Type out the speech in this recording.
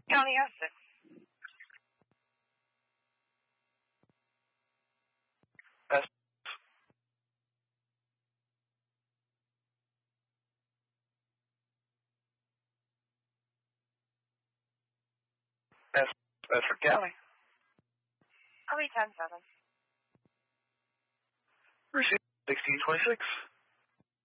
County S6. Bedford County. I'll be 10-7. Receive 1626.